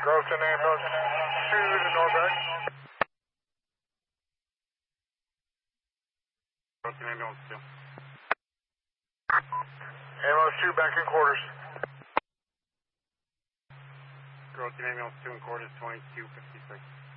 Groveton ambulance 2 to Norbeck. Groveton ambulance 2. Ambulance 2 back in quarters. Groveton ambulance 2 in quarters 2256.